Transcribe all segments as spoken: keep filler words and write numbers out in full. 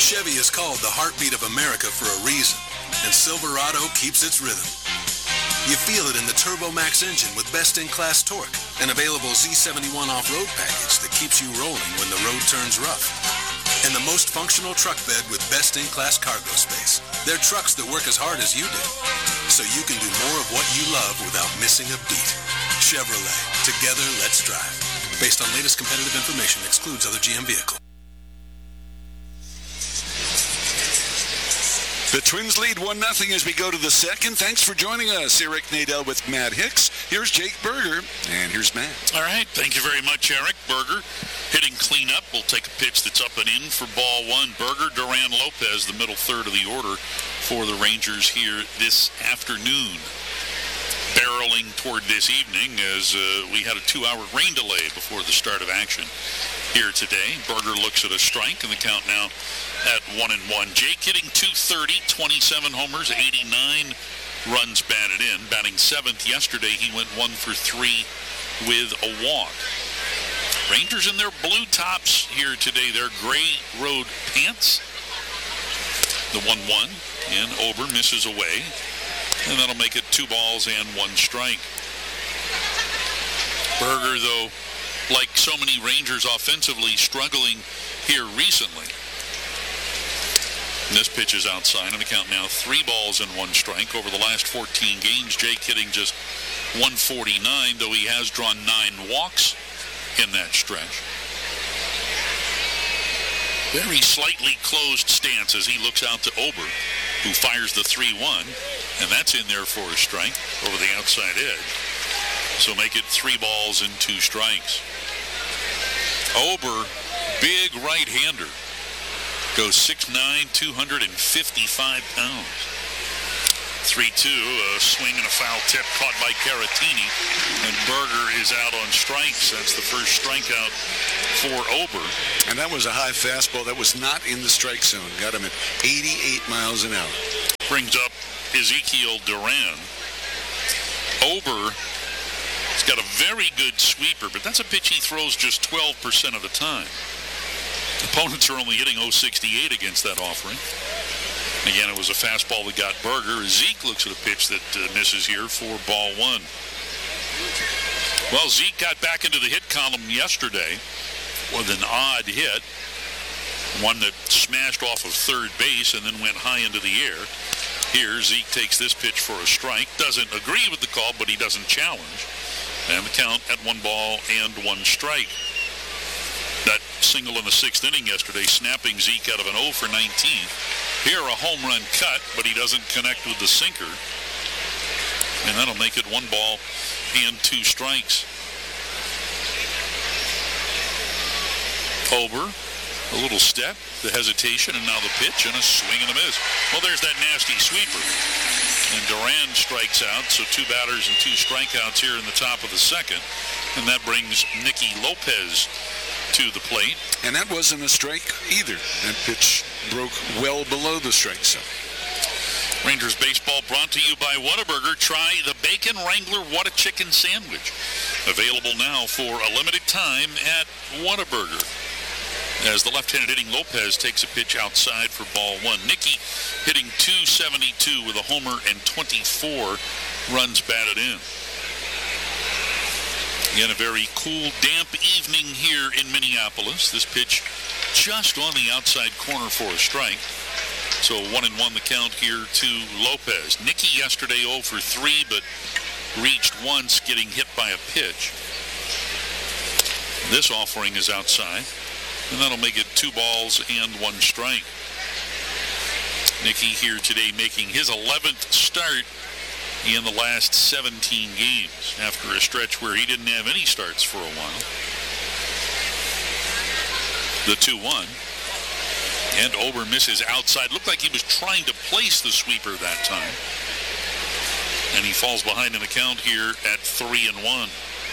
Chevy is called the heartbeat of America for a reason, and Silverado keeps its rhythm. You feel it in the Turbo Max engine with best-in-class torque, an available Z seventy-one off-road package that keeps you rolling when the road turns rough, and the most functional truck bed with best-in-class cargo space. They're trucks that work as hard as you do, so you can do more of what you love without missing a beat. Chevrolet. Together, let's drive. Based on latest competitive information, excludes other G M vehicles. The Twins lead one nothing as we go to the second. Thanks for joining us, Eric Nadel with Matt Hicks. Here's Jake Berger, and here's Matt. All right, thank you very much, Eric. Berger hitting cleanup. We'll take a pitch that's up and in for ball one. Berger, Duran Lopez, the middle third of the order for the Rangers here this afternoon. Barreling toward this evening as uh, we had a two-hour rain delay before the start of action here today. Berger looks at a strike, and the count now at one and one. Jake hitting two thirty, twenty-seven homers, eighty-nine runs batted in. Batting seventh yesterday, he went one for three with a walk. Rangers in their blue tops here today. Their gray road pants. The one one, and Ober misses away. And that'll make it two balls and one strike. Berger, though, like so many Rangers offensively, struggling here recently. And this pitch is outside, and the count now three balls and one strike. Over the last fourteen games, Jake hitting just one forty-nine, though he has drawn nine walks in that stretch. Very slightly closed stance as he looks out to Ober, who fires the three one, and that's in there for a strike over the outside edge. So make it three balls and two strikes. Ober, big right-hander, goes six nine, two hundred fifty-five pounds. three two, a swing and a foul tip caught by Caratini, and Berger is out on strikes. That's the first strikeout for Ober. And that was a high fastball that was not in the strike zone. Got him at eighty-eight miles an hour. Brings up Ezekiel Duran. Ober has got a very good sweeper, but that's a pitch he throws just twelve percent of the time. Opponents are only hitting oh sixty-eight against that offering. Again, it was a fastball that got Berger. Zeke looks at a pitch that uh, misses here for ball one. Well, Zeke got back into the hit column yesterday with an odd hit. One that smashed off of third base and then went high into the air. Here, Zeke takes this pitch for a strike. Doesn't agree with the call, but he doesn't challenge. And the count at one ball and one strike. That single in the sixth inning yesterday, snapping Zeke out of an oh for nineteen. Here, a home run cut, but he doesn't connect with the sinker. And that'll make it one ball and two strikes. Ober, a little step, the hesitation, and now the pitch, and a swing and a miss. Well, there's that nasty sweeper. And Duran strikes out, so two batters and two strikeouts here in the top of the second. And that brings Nicky Lopez to the plate. And that wasn't a strike either. That pitch broke well below the strike zone. Rangers baseball brought to you by Whataburger. Try the Bacon Wrangler What a Chicken Sandwich. Available now for a limited time at Whataburger. As the left-handed hitting Lopez takes a pitch outside for ball one. Nicky hitting two seventy-two with a homer and twenty-four runs batted in. Again, a very cool, damp evening here in Minneapolis. This pitch just on the outside corner for a strike. So one and one the count here to Lopez. Nicky yesterday oh for three, but reached once getting hit by a pitch. This offering is outside, and that'll make it two balls and one strike. Nicky here today making his eleventh start in the last seventeen games after a stretch where he didn't have any starts for a while. The two one. And Ober misses outside. Looked like he was trying to place the sweeper that time. And he falls behind in the count here at three and one.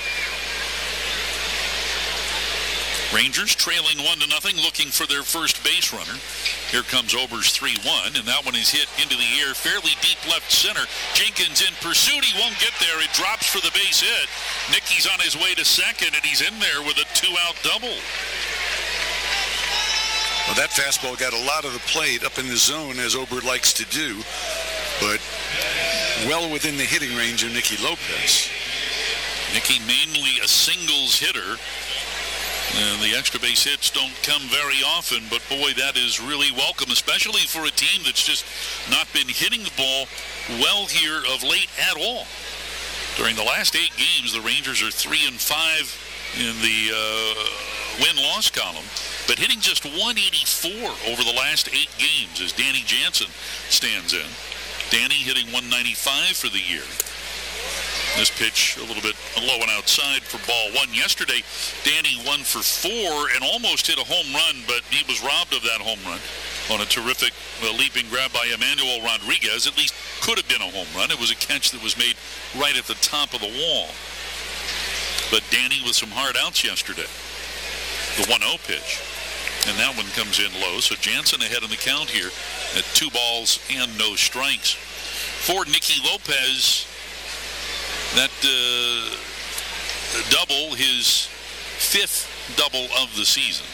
Rangers trailing one to nothing, looking for their first base runner. Here comes Ober's three one, and that one is hit into the air, fairly deep left center. Jenkins in pursuit. He won't get there. It drops for the base hit. Nicky's on his way to second, and he's in there with a two-out double. Well, that fastball got a lot of the plate up in the zone, as Ober likes to do, but well within the hitting range of Nicky Lopez. Nicky mainly a singles hitter, and the extra base hits don't come very often, but boy, that is really welcome, especially for a team that's just not been hitting the ball well here of late at all. During the last eight games, the Rangers are three and five in the uh, win-loss column, but hitting just one eighty-four over the last eight games as Danny Jansen stands in. Danny hitting one ninety-five for the year. This pitch a little bit low and outside for ball one. Yesterday, Danny one for four and almost hit a home run, but he was robbed of that home run on a terrific uh, leaping grab by Emmanuel Rodriguez. At least could have been a home run. It was a catch that was made right at the top of the wall. But Danny with some hard outs yesterday. The one oh pitch. And that one comes in low. So Jansen ahead in the count here at two balls and no strikes. For Nicky Lopez, that uh, double, his fifth double of the season.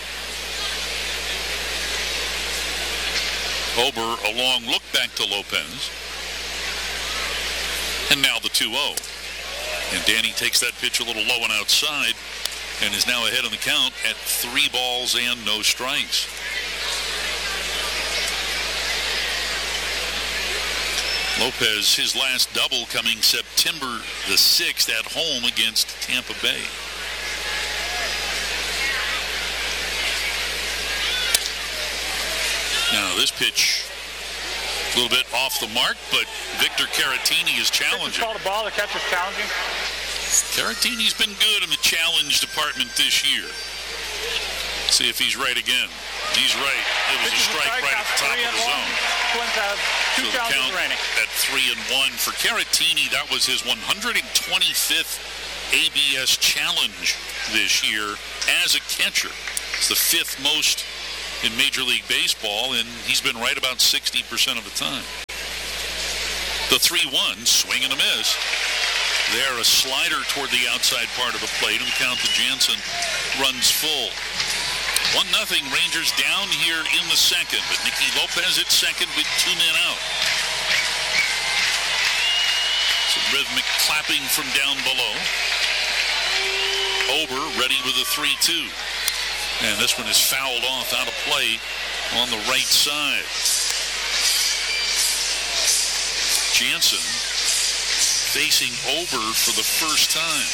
Ober, a long look back to Lopez. And now the two oh. And Danny takes that pitch a little low and outside and is now ahead in the count at three balls and no strikes. Lopez, his last double coming September the sixth at home against Tampa Bay. Now this pitch a little bit off the mark, but Victor Caratini is challenging. Called a ball, the catcher's challenging. Caratini's been good in the challenge department this year. See if he's right again. He's right. It was a strike right at the top of the zone. Twins have two So the challenges count remaining. at three and one for Caratini. That was his one hundred twenty-fifth A B S challenge this year as a catcher. It's the fifth most in Major League Baseball, and he's been right about sixty percent of the time. The three one, swing and a miss. There, a slider toward the outside part of the plate, and the count to Jansen runs full. one nothing, Rangers down here in the second, but Nicky Lopez at second with two men out. Some rhythmic clapping from down below. Ober ready with a three two. And this one is fouled off out of play on the right side. Jansen facing Ober for the first time.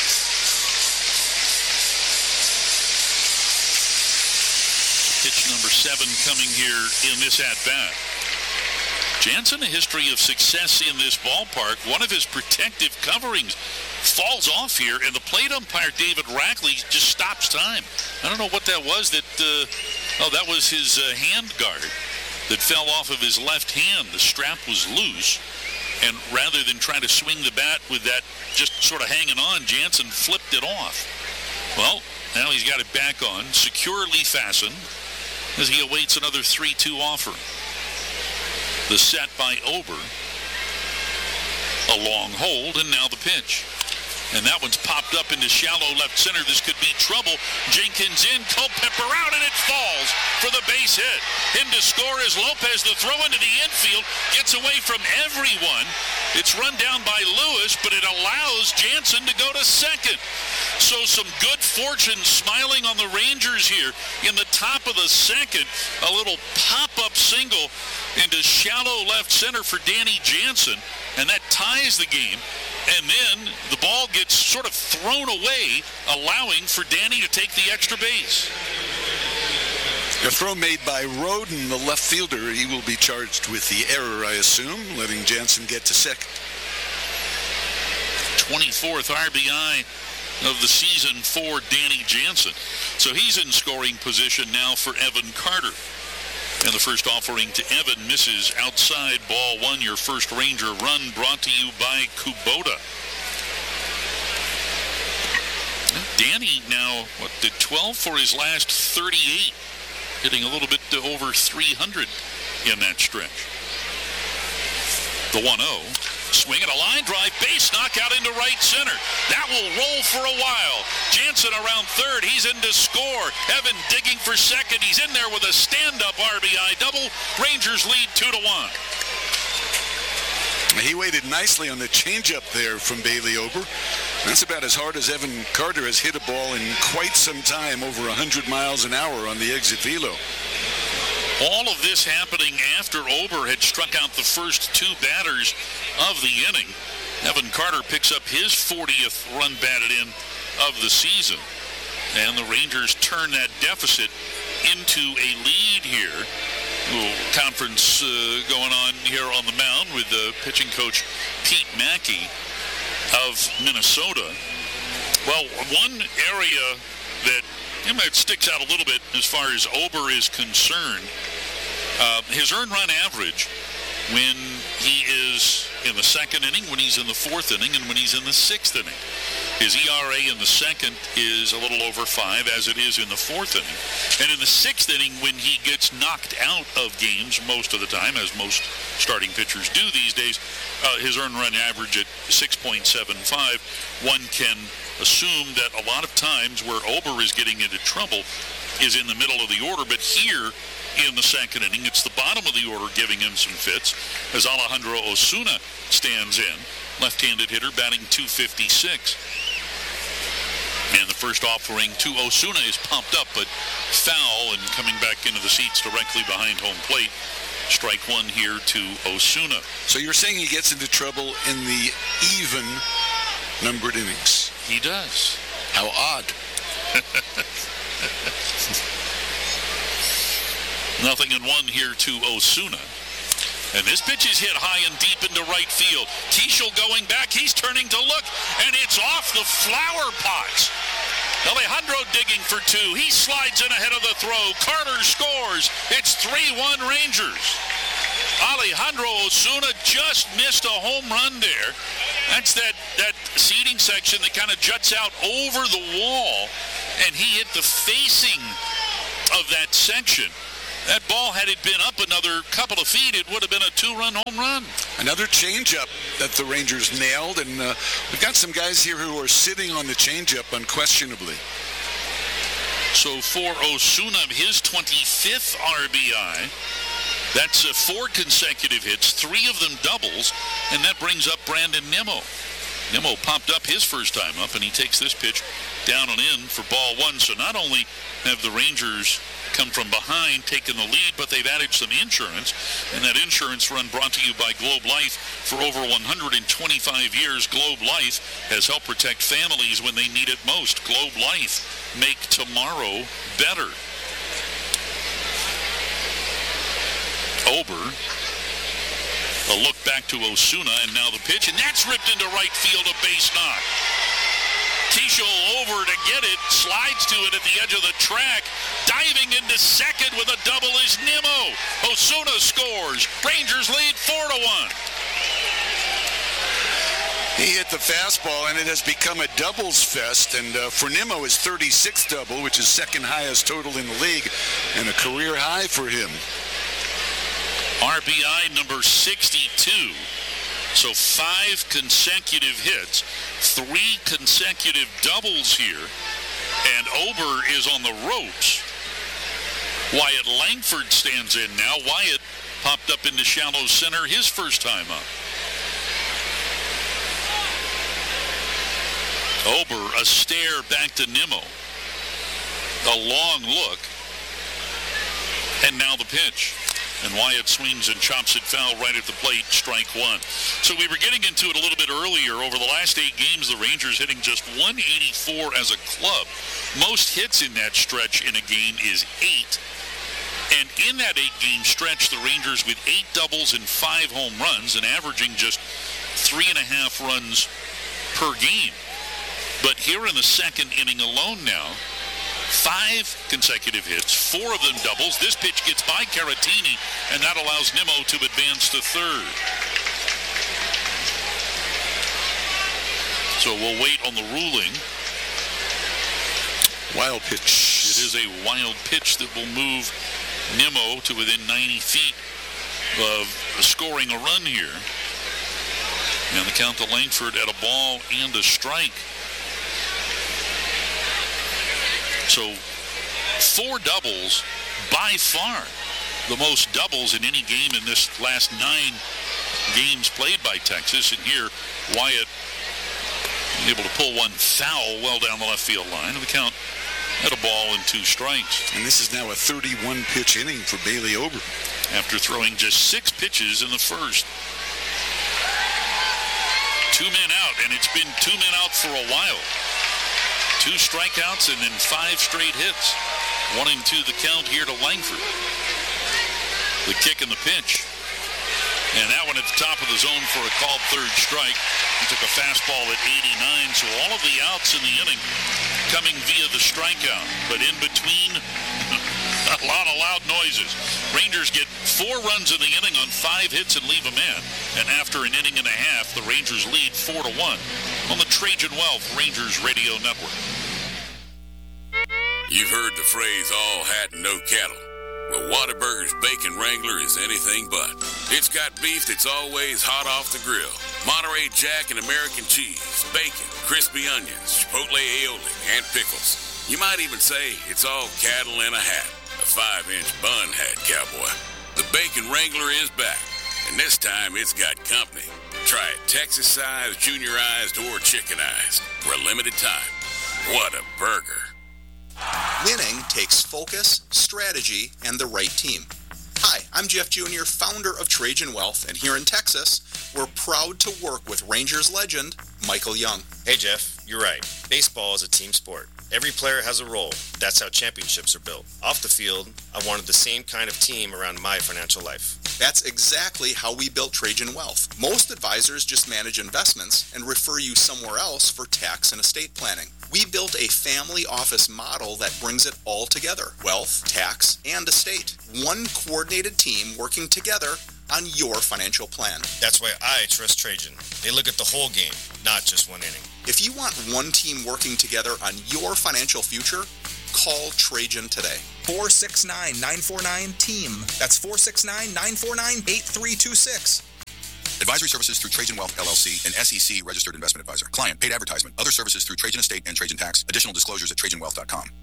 Pitch number seven coming here in this at-bat. Jansen, a history of success in this ballpark. One of his protective coverings falls off here, and the plate umpire, David Rackley, just stops time. I don't know what that was. That uh, oh, that was his uh, hand guard that fell off of his left hand. The strap was loose, and rather than try to swing the bat with that just sort of hanging on, Jansen flipped it off. Well, now he's got it back on, securely fastened, as he awaits another three two offer. The set by Ober. A long hold, and now the pitch. And that one's popped up into shallow left center. This could be trouble. Jenkins in, Culpepper out, and it falls for the base hit. In to score is Lopez. The throw into the infield gets away from everyone. It's run down by Lewis, but it allows Jansen to go to second. So some good fortune smiling on the Rangers here in the top of the second. A little pop-up single into shallow left center for Danny Jansen, and that ties the game. And then the ball gets sort of thrown away, allowing for Danny to take the extra base. A throw made by Roden, the left fielder. He will be charged with the error, I assume, letting Jansen get to second. twenty-fourth R B I of the season for Danny Jansen. So he's in scoring position now for Evan Carter. And the first offering to Evan misses outside, ball one. Your first Ranger run brought to you by Kubota. Danny now, what, did twelve for his last thirty-eight, hitting a little bit to over three hundred in that stretch. The one oh, swing and a line drive, base base knock out into right center. That will roll for a while. Jansen around third. He's in to score. Evan digging for second. He's in there with a stand-up R B I double. Rangers lead two to one. He waited nicely on the changeup there from Bailey Ober. That's about as hard as Evan Carter has hit a ball in quite some time, over one hundred miles an hour on the exit velo. All of this happening after Ober had struck out the first two batters of the inning. Evan Carter picks up his fortieth run batted in of the season. And the Rangers turn that deficit into a lead here. A little conference uh, going on here on the mound with the pitching coach Pete Mackey of Minnesota. Well, one area that you know, it sticks out a little bit as far as Ober is concerned, uh, his earned run average when he is in the second inning, when he's in the fourth inning, and when he's in the sixth inning. His E R A in the second is a little over five, as it is in the fourth inning. And in the sixth inning, when he gets knocked out of games most of the time, as most starting pitchers do these days, uh, his earned run average at six point seven five, one can assume that a lot of times where Ober is getting into trouble is in the middle of the order. But here in the second inning, it's the bottom of the order giving him some fits as Alejandro Osuna stands in. Left-handed hitter batting two fifty-six. And the first offering to Osuna is pumped up, but foul, and coming back into the seats directly behind home plate. Strike one here to Osuna. So you're saying he gets into trouble in the even numbered innings? He does. How odd. Nothing in one here to Osuna. And this pitch is hit high and deep into right field. Keishel going back. He's turning to look, and it's off the flower pots. Alejandro digging for two. He slides in ahead of the throw. Carter scores. It's three one Rangers. Alejandro Osuna just missed a home run there. That's that, that seating section that kind of juts out over the wall, and he hit the facing of that section. That ball, had it been up another couple of feet, it would have been a two-run home run. Another changeup that the Rangers nailed, and uh, we've got some guys here who are sitting on the changeup unquestionably. So for Osuna, his twenty-fifth R B I, that's uh, four consecutive hits, three of them doubles, and that brings up Brandon Nimmo. Nimmo popped up his first time up, and he takes this pitch down and in for ball one. So not only have the Rangers come from behind, taken the lead, but they've added some insurance, and that insurance run brought to you by Globe Life. For over one hundred twenty-five years, Globe Life has helped protect families when they need it most. Globe Life, make tomorrow better. Ober, a look back to Osuna, and now the pitch, and that's ripped into right field, a base knock. Keishel over to get it, slides to it at the edge of the track. Diving into second with a double is Nimmo. Osuna scores. Rangers lead four to one. He hit the fastball, and it has become a doubles fest. And uh, for Nimmo, his thirty-sixth double, which is second highest total in the league, and a career high for him. R B I number sixty-two. So five consecutive hits, three consecutive doubles here, and Ober is on the ropes. Wyatt Langford stands in now. Wyatt popped up into shallow center his first time up. Ober, a stare back to Nimmo. A long look. And now the pitch. And Wyatt swings and chops it foul right at the plate, strike one. So we were getting into it a little bit earlier. Over the last eight games, the Rangers hitting just one eighty-four as a club. Most hits in that stretch in a game is eight. And in that eight-game stretch, the Rangers with eight doubles and five home runs and averaging just three and a half runs per game. But here in the second inning alone now, five consecutive hits, four of them doubles. This pitch gets by Caratini, and that allows Nimmo to advance to third. So we'll wait on the ruling. Wild pitch. It is a wild pitch that will move Nimmo to within ninety feet of scoring a run here. And the count to Langford at a ball and a strike. So four doubles, by far the most doubles in any game in this last nine games played by Texas. And here, Wyatt able to pull one foul well down the left field line. And the count at a ball and two strikes. And this is now a thirty-one pitch inning for Bailey Ober. After throwing just six pitches in the first. Two men out, and it's been two men out for a while. Two strikeouts and then five straight hits. One and two the count here to Langford. The kick and the pitch. And that one at the top of the zone for a called third strike. He took a fastball at eighty-nine, so all of the outs in the inning coming via the strikeout. But in between, a lot of loud noises. Rangers get four runs in the inning on five hits and leave a man. And after an inning and a half, the Rangers lead four to one on the Trajan Wealth Rangers Radio Network. You've heard the phrase, all hat and no cattle. Well, Whataburger's Bacon Wrangler is anything but. It's got beef that's always hot off the grill. Monterey Jack and American cheese, bacon, crispy onions, chipotle aioli, and pickles. You might even say it's all cattle in a hat. A five-inch bun hat, cowboy. The Bacon Wrangler is back, and this time it's got company. Try it Texas-sized, junior-ized, or chicken-ized for a limited time. What a burger. Winning takes focus, strategy, and the right team. Hi, I'm Jeff Junior, founder of Trajan Wealth, and here in Texas, we're proud to work with Rangers legend Michael Young. Hey Jeff, you're right. Baseball is a team sport. Every player has a role. That's how championships are built. Off the field, I wanted the same kind of team around my financial life. That's exactly how we built Trajan Wealth. Most advisors just manage investments and refer you somewhere else for tax and estate planning. We built a family office model that brings it all together. Wealth, tax, and estate. One coordinated team working together on your financial plan. That's why I trust Trajan. They look at the whole game, not just one inning. If you want one team working together on your financial future, call Trajan today. four six nine, nine four nine, team. That's four six nine, nine four nine, eight three two six. Advisory services through Trajan Wealth, L L C, an S E C registered investment advisor. Client paid advertisement. Other services through Trajan Estate and Trajan Tax. Additional disclosures at trajan wealth dot com.